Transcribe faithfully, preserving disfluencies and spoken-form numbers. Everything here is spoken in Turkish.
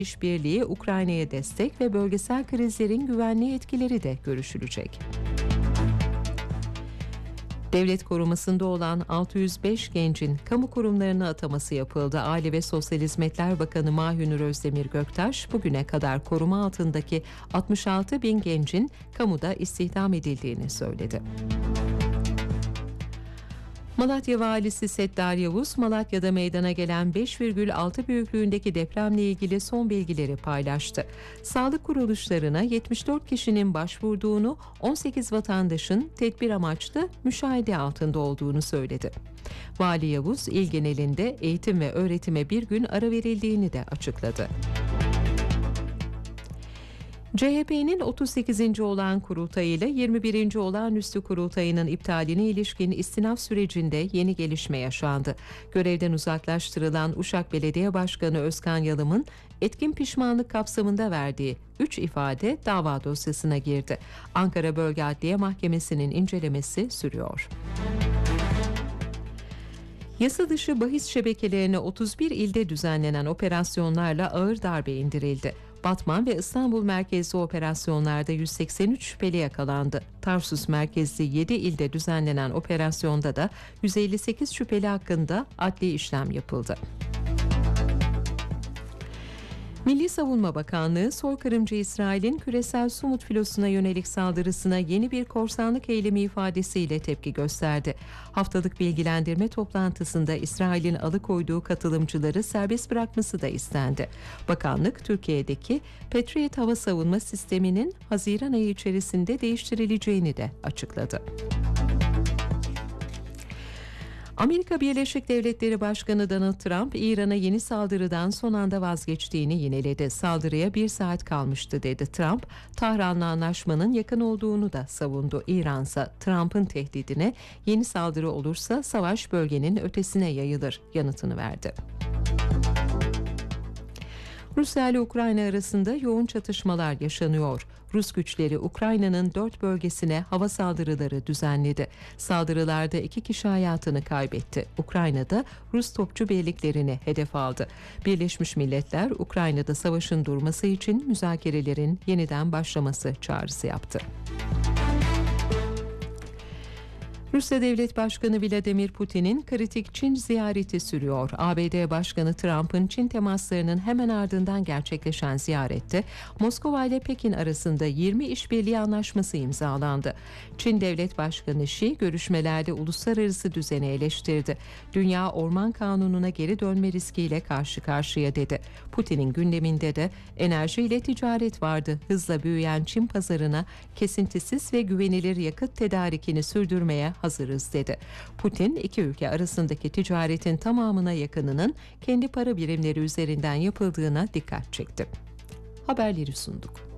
işbirliği, Ukrayna'ya destek ve bölgesel krizlerin güvenliği etkileri de görüşülecek. Devlet korumasında olan altı yüz beş gencin kamu kurumlarına ataması yapıldı. Aile ve Sosyal Hizmetler Bakanı Mahünür Özdemir Göktaş, bugüne kadar koruma altındaki altmış altı bin gencin kamuda istihdam edildiğini söyledi. Malatya Valisi Settar Yavuz, Malatya'da meydana gelen beş virgül altı büyüklüğündeki depremle ilgili son bilgileri paylaştı. Sağlık kuruluşlarına yetmiş dört kişinin başvurduğunu, on sekiz vatandaşın tedbir amaçlı müşahede altında olduğunu söyledi. Vali Yavuz, il genelinde eğitim ve öğretime bir gün ara verildiğini de açıkladı. C H P'nin otuz sekizinci olağan kurultayıyla yirmi birinci olağanüstü kurultayının iptaline ilişkin istinaf sürecinde yeni gelişme yaşandı. Görevden uzaklaştırılan Uşak Belediye Başkanı Özkan Yalım'ın etkin pişmanlık kapsamında verdiği üç ifade dava dosyasına girdi. Ankara Bölge Adliye Mahkemesi'nin incelemesi sürüyor. Yasa dışı bahis şebekelerine otuz bir ilde düzenlenen operasyonlarla ağır darbe indirildi. Batman ve İstanbul merkezli operasyonlarda yüz seksen üç şüpheli yakalandı. Tarsus merkezli yedi ilde düzenlenen operasyonda da yüz elli sekiz şüpheli hakkında adli işlem yapıldı. Milli Savunma Bakanlığı, soykırımcı İsrail'in küresel Sumut filosuna yönelik saldırısına yeni bir korsanlık eylemi ifadesiyle tepki gösterdi. Haftalık bilgilendirme toplantısında İsrail'in alıkoyduğu katılımcıları serbest bırakması da istendi. Bakanlık, Türkiye'deki Patriot hava savunma sisteminin Haziran ayı içerisinde değiştirileceğini de açıkladı. Amerika Birleşik Devletleri Başkanı Donald Trump, İran'a yeni saldırıdan son anda vazgeçtiğini yineledi. Saldırıya bir saat kalmıştı dedi Trump. Tahran'la anlaşmanın yakın olduğunu da savundu. İran'sa Trump'ın tehdidine yeni saldırı olursa savaş bölgenin ötesine yayılır yanıtını verdi. Rusya ile Ukrayna arasında yoğun çatışmalar yaşanıyor. Rus güçleri Ukrayna'nın dört bölgesine hava saldırıları düzenledi. Saldırılarda iki kişi hayatını kaybetti. Ukrayna'da Rus topçu birliklerini hedef aldı. Birleşmiş Milletler, Ukrayna'da savaşın durması için müzakerelerin yeniden başlaması çağrısı yaptı. Rusya Devlet Başkanı Vladimir Putin'in kritik Çin ziyareti sürüyor. A B D Başkanı Trump'ın Çin temaslarının hemen ardından gerçekleşen ziyarette Moskova ile Pekin arasında yirmi işbirliği anlaşması imzalandı. Çin Devlet Başkanı Xi görüşmelerde uluslararası düzeni eleştirdi. Dünya Orman Kanunu'na geri dönme riskiyle karşı karşıya dedi. Putin'in gündeminde de enerji ile ticaret vardı. Hızla büyüyen Çin pazarına kesintisiz ve güvenilir yakıt tedarikini sürdürmeye hazırız dedi. Putin, iki ülke arasındaki ticaretin tamamına yakınının kendi para birimleri üzerinden yapıldığına dikkat çekti. Haberleri sunduk.